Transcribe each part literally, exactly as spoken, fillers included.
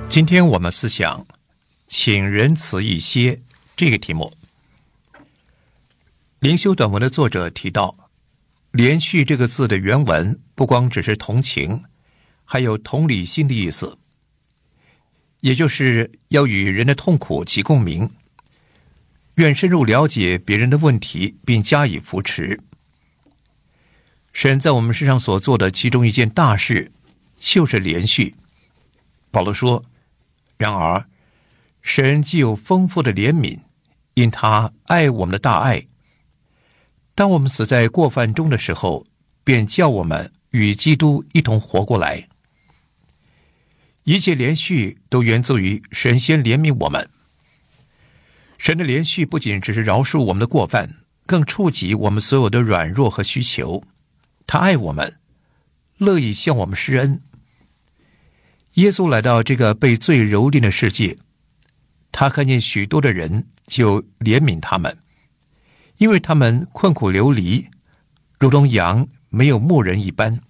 今天我们思想请仁慈一些这个题目。灵修短文的作者提到，连续这个字的原文不光只是同情，还有同理心的意思，也就是要与人的痛苦起共鸣，愿深入了解别人的问题并加以扶持。神在我们身上所做的其中一件大事就是连续。保罗说，然而神既有丰富的怜悯，因他爱我们的大爱，当我们死在过犯中的时候，便叫我们与基督一同活过来。一切连续都源自于神先怜悯我们。神的连续不仅只是饶恕我们的过犯，更触及我们所有的软弱和需求。他爱我们，乐意向我们施恩。耶稣来到这个被罪蹂躏的世界，他看见许多的人，就怜悯他们，因为他们困苦流离，如同羊没有牧人一般。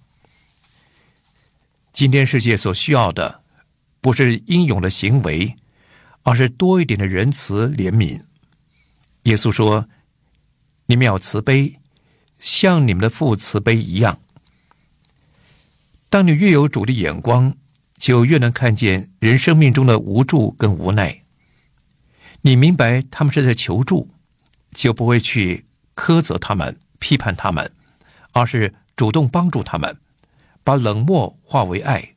今天世界所需要的不是英勇的行为，而是多一点的仁慈怜悯。耶稣说，你们要慈悲，像你们的父慈悲一样。当你越有主的眼光，就越能看见人生命中的无助跟无奈。你明白他们是在求助，就不会去苛责他们、批判他们，而是主动帮助他们，把冷漠化为爱。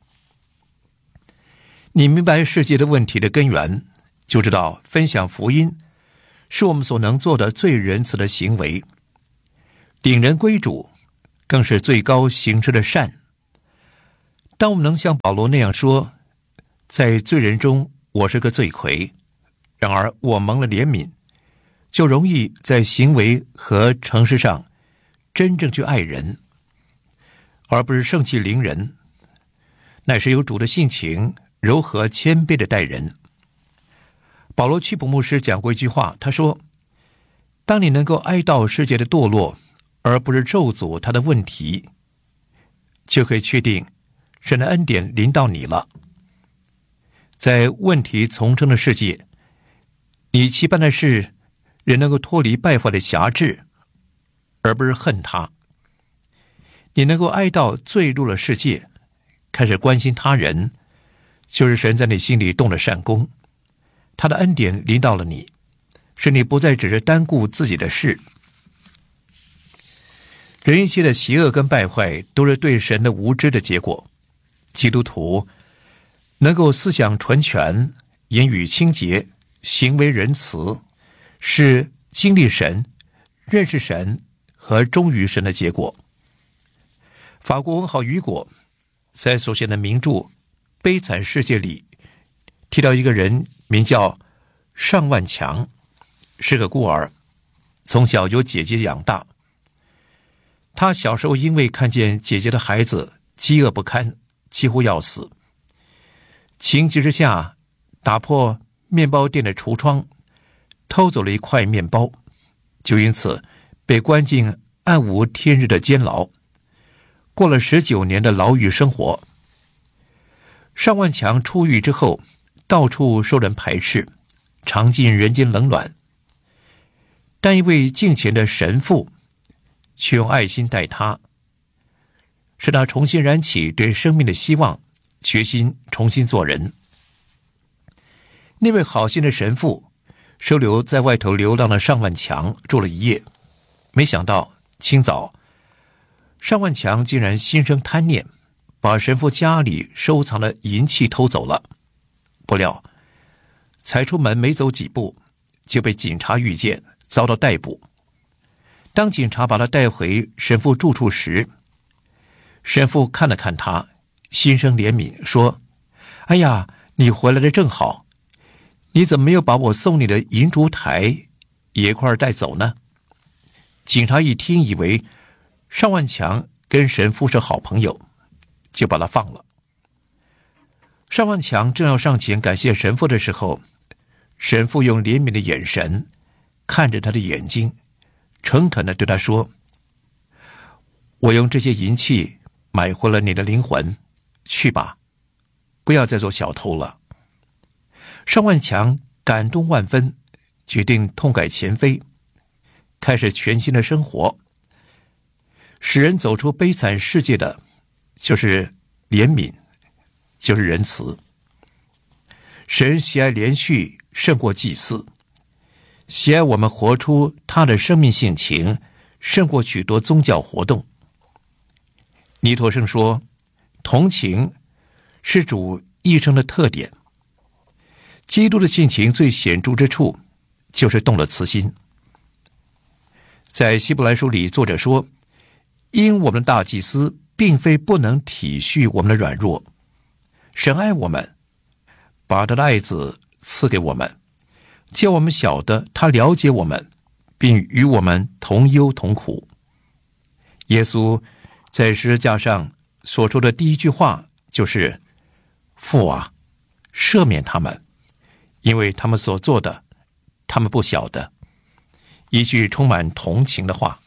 你明白世界的问题的根源，就知道分享福音是我们所能做的最仁慈的行为。领人归主更是最高行之的善。当我们能像保罗那样说，在罪人中我是个罪魁，然而我蒙了怜悯，就容易在行为和诚实上真正去爱人，而不是盛气凌人，乃是有主的性情，柔和谦卑的待人。保罗屈普牧师讲过一句话，他说，当你能够哀悼世界的堕落，而不是咒诅他的问题，就可以确定神的恩典临到你了。在问题丛生的世界，你期盼的是人能够脱离败坏的辖制，而不是恨他。你能够哀悼坠入了世界，开始关心他人，就是神在你心里动了善功，他的恩典临到了你，使你不再只是单顾自己的事。人一切的邪恶跟败坏都是对神的无知的结果。基督徒能够思想纯全，言语清洁，行为仁慈，是经历神、认识神和忠于神的结果。法国文豪雨果在所写的名著《悲惨世界》里提到一个人，名叫尚万强，是个孤儿，从小由姐姐养大。他小时候因为看见姐姐的孩子饥饿不堪，几乎要死，情急之下打破面包店的橱窗，偷走了一块面包，就因此被关进暗无天日的监牢，过了十九年的牢狱生活。尚万强出狱之后，到处受人排斥，尝尽人间冷暖，但一位敬虔的神父却用爱心待他，使他重新燃起对生命的希望，决心重新做人。那位好心的神父收留在外头流浪的尚万强住了一夜，没想到清早尚万强竟然心生贪念，把神父家里收藏的银器偷走了。不料才出门没走几步，就被警察遇见，遭到逮捕。当警察把他带回神父住处时，神父看了看他，心生怜悯，说，哎呀，你回来的正好，你怎么没有把我送你的银烛台也一块带走呢？警察一听，以为尚万强跟神父是好朋友，就把他放了。尚万强正要上前感谢神父的时候，神父用怜悯的眼神看着他的眼睛，诚恳地对他说，我用这些银器买回了你的灵魂，去吧，不要再做小偷了。 尚万强感动万分，决定痛改前非，开始全新的生活。使人走出悲惨世界的就是怜悯，就是仁慈。神喜爱连续胜过祭祀，喜爱我们活出他的生命性情，胜过许多宗教活动。尼陀生说，同情是主一生的特点。基督的性情最显著之处就是动了慈心。在希伯来书里，作者说，因我们的大祭司并非不能体恤我们的软弱，神爱我们，把他的爱子赐给我们，叫我们晓得他了解我们，并与我们同忧同苦。耶稣在十字架上所说的第一句话就是：父啊，赦免他们，因为他们所做的，他们不晓得。一句充满同情的话。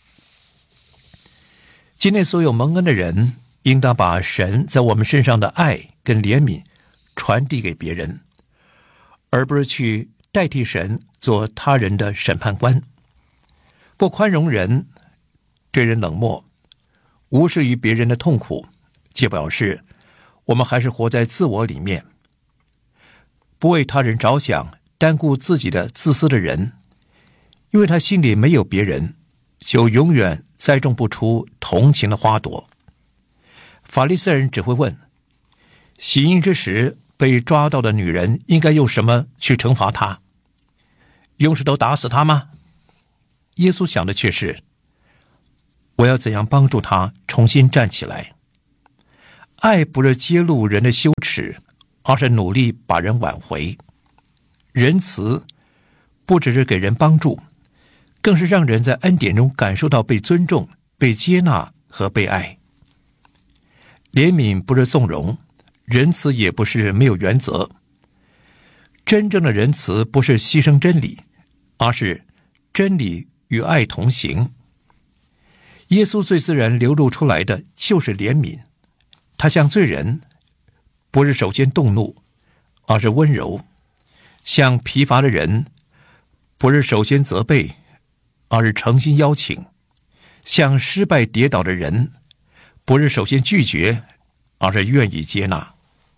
今天所有蒙恩的人，应当把神在我们身上的爱跟怜悯传递给别人，而不是去代替神做他人的审判官。不宽容人，对人冷漠，无视于别人的痛苦，就表示我们还是活在自我里面。不为他人着想，单顾自己的自私的人，因为他心里没有别人，就永远栽种不出同情的花朵。法利赛人只会问，行淫之时被抓到的女人应该用什么去惩罚她？用石头打死她吗？耶稣想的却是，我要怎样帮助她重新站起来？爱不是揭露人的羞耻，而是努力把人挽回。仁慈不只是给人帮助，更是让人在恩典中感受到被尊重、被接纳和被爱。怜悯不是纵容，仁慈也不是没有原则。真正的仁慈不是牺牲真理，而是真理与爱同行。耶稣最自然流露出来的就是怜悯，他向罪人不是首先动怒，而是温柔；向疲乏的人不是首先责备，而是诚心邀请；向失败跌倒的人不是首先拒绝，而是愿意接纳。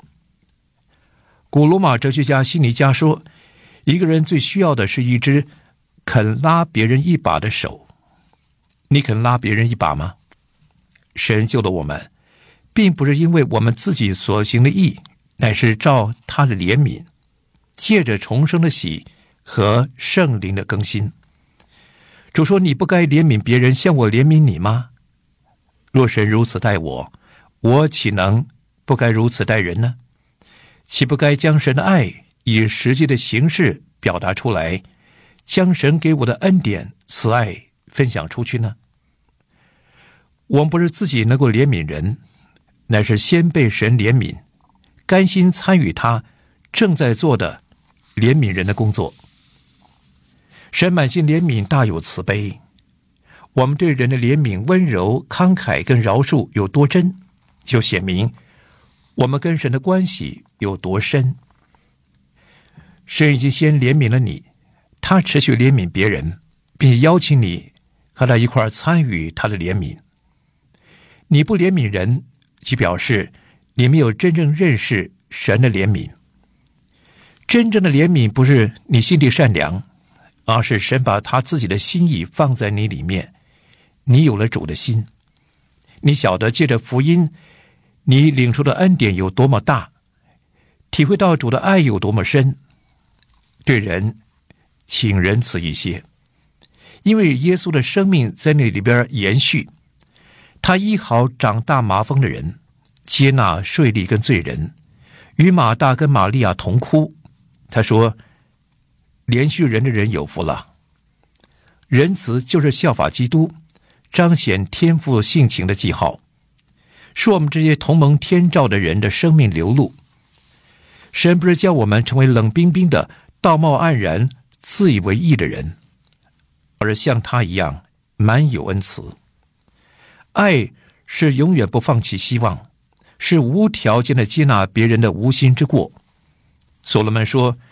古罗马哲学家西尼加说，一个人最需要的是一只肯拉别人一把的手。你肯拉别人一把吗？神救了我们，并不是因为我们自己所行的义，乃是照他的怜悯，借着重生的喜和圣灵的更新。主说，你不该怜悯别人像我怜悯你吗？若神如此待我，我岂能不该如此待人呢？岂不该将神的爱以实际的形式表达出来，将神给我的恩典慈爱分享出去呢？我们不是自己能够怜悯人，乃是先被神怜悯，甘心参与他正在做的怜悯人的工作。神满心怜悯，大有慈悲。我们对人的怜悯、温柔、慷慨跟饶恕有多真，就显明我们跟神的关系有多深。神已经先怜悯了你，他持续怜悯别人，并邀请你和他一块儿参与他的怜悯。你不怜悯人，即表示你没有真正认识神的怜悯。真正的怜悯不是你心地善良，而是神把他自己的心意放在你里面，你有了主的心。你晓得借着福音，你领受的恩典有多么大，体会到主的爱有多么深。对人请仁慈一些，因为耶稣的生命在那里边延续。他医好长大麻风的人，接纳税吏跟罪人，与马大跟玛利亚同哭。他说，连续人的人有福了。仁慈就是效法基督，彰显天父性情的记号，是我们这些同蒙天照的人的生命流露。神不是叫我们成为冷冰冰的道貌岸然自以为义的人，而是像他一样满有恩慈。爱是永远不放弃希望，是无条件的接纳别人的无心之过。所罗门说，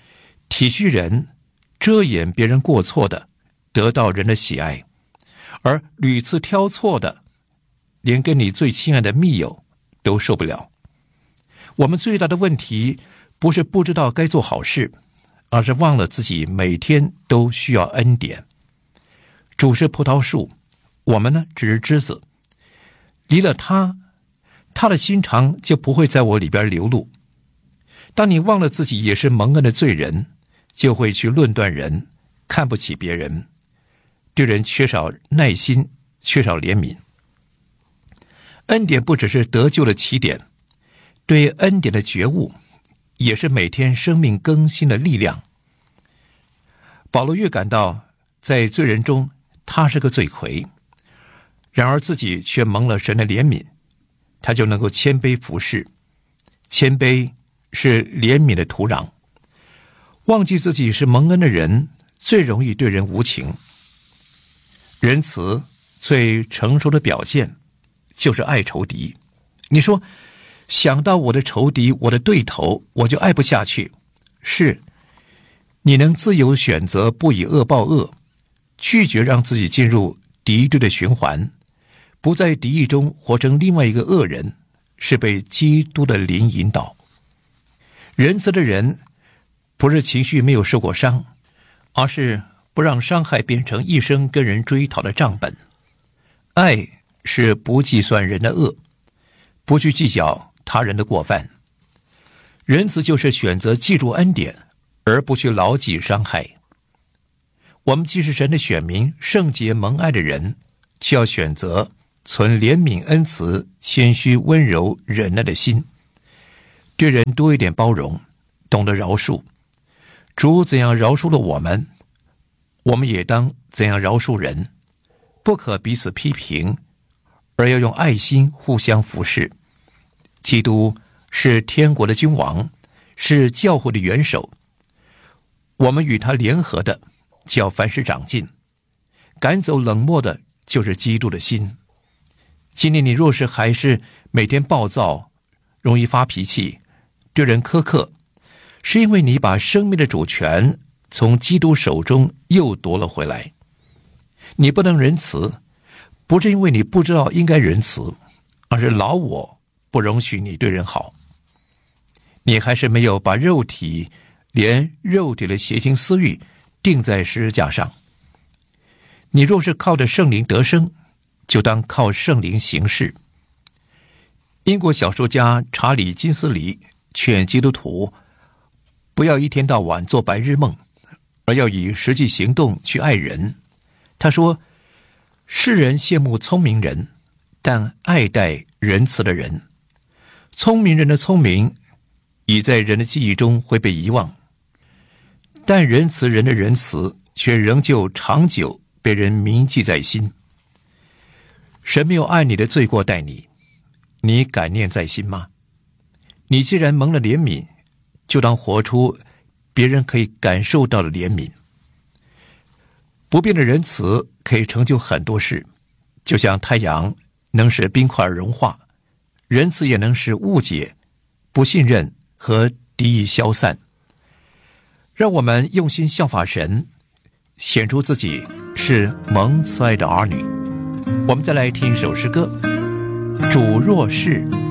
体恤人、遮掩别人过错的，得到人的喜爱；而屡次挑错的，连跟你最亲爱的密友都受不了。我们最大的问题不是不知道该做好事，而是忘了自己每天都需要恩典。主是葡萄树，我们呢只是枝子，离了他，他的心肠就不会在我里边流露。当你忘了自己也是蒙恩的罪人，就会去论断人，看不起别人，对人缺少耐心，缺少怜悯。恩典不只是得救的起点，对恩典的觉悟也是每天生命更新的力量。保罗越感到在罪人中他是个罪魁，然而自己却蒙了神的怜悯，他就能够谦卑服侍。谦卑是怜悯的土壤。忘记自己是蒙恩的人，最容易对人无情。仁慈最成熟的表现就是爱仇敌。你说，想到我的仇敌，我的对头，我就爱不下去。是，你能自由选择不以恶报恶，拒绝让自己进入敌对的循环，不在敌意中活成另外一个恶人，是被基督的灵引导。仁慈的人不是情绪没有受过伤，而是不让伤害变成一生跟人追讨的账本。爱是不计算人的恶，不去计较他人的过犯。仁慈就是选择记住恩典，而不去牢记伤害。我们既是神的选民，圣洁蒙爱的人，却要选择存怜悯恩慈、谦虚温柔忍耐的心，对人多一点包容，懂得饶恕。主怎样饶恕了我们，我们也当怎样饶恕人，不可彼此批评，而要用爱心互相服侍。基督是天国的君王，是教会的元首，我们与他联合的，叫凡事长进。赶走冷漠的，就是基督的心。今天你若是还是每天暴躁，容易发脾气，对人苛刻，是因为你把生命的主权从基督手中又夺了回来。你不能仁慈，不是因为你不知道应该仁慈，而是老我不容许你对人好。你还是没有把肉体，连肉体的邪情私欲钉在十字架上。你若是靠着圣灵得生，就当靠圣灵行事。英国小说家查理·金斯里劝基督徒不要一天到晚做白日梦，而要以实际行动去爱人。他说，世人羡慕聪明人，但爱戴仁慈的人。聪明人的聪明已在人的记忆中会被遗忘，但仁慈人的仁慈却仍旧长久被人铭记在心。神没有按你的罪过待你，你感念在心吗？你既然蒙了怜悯，就当活出别人可以感受到的怜悯。不变的仁慈可以成就很多事，就像太阳能使冰块融化，仁慈也能使误解、不信任和敌意消散。让我们用心效法神，显出自己是蒙慈爱的儿女。我们再来听一首诗歌，主若是